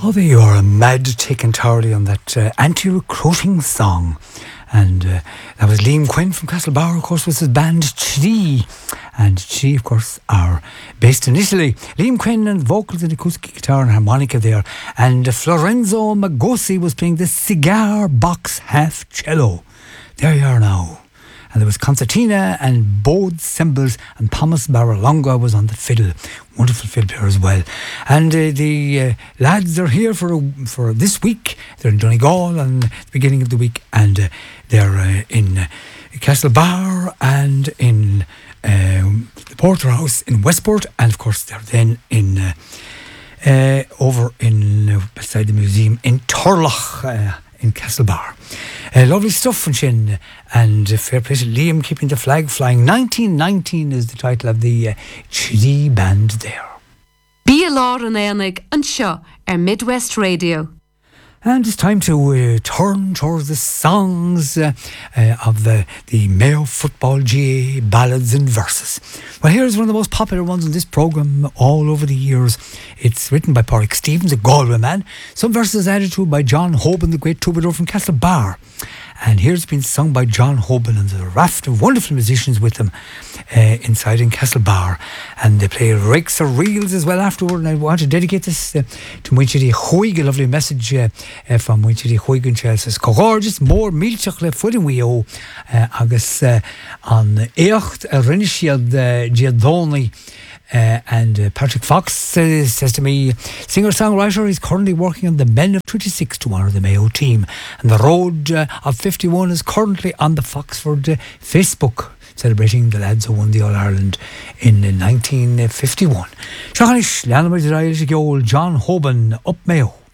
Oh, there you are, a mad taken entirely on that anti-recruiting song. And that was Liam Quinn from Castlebar, of course, with his band Tree. And Tree, of course, are based in Italy. Liam Quinn and vocals and acoustic guitar and harmonica there. And Florenzo Magosi was playing the cigar box half cello. There you are now. And there was concertina and bowed cymbals, and Thomas Baralonga was on the fiddle. Wonderful fiddle player as well. And the lads are here for this week. They're in Donegal on the beginning of the week, and they're in Castlebar and in the Porterhouse in Westport, and of course they're then in over in beside the museum in Turlough. In Castlebar. Lovely stuff from Shin, and fair play to Liam keeping the flag flying. 1919 is the title of the Tree band there. Bí Lár an Éanaig an seo Midwest Radio. And it's time to turn towards the songs of the Mayo Football GA ballads and verses. Well, here's one of the most popular ones on this programme all over the years. It's written by Pádraig Stevens, a Galway man. Some verses added to by John Hoban, the great troubadour from Castlebar. And here's been sung by John Hoban, and there's a raft of wonderful musicians with them inside in Castlebar. And they play rakes or reels as well afterward. And I want to dedicate this to Muinchidi Hoig, a lovely message from Muinchidi Hoig and Chelsea. Gorgeous, more milchach le fudin we o agus on Eocht Rinishiad Giadoni. And Patrick Fox says to me, singer-songwriter, he's currently working on the Men of 26 to honour the Mayo team, and the Road of 51 is currently on the Foxford Facebook, celebrating the lads who won the All-Ireland in 1951. John Hoban, up Mayo.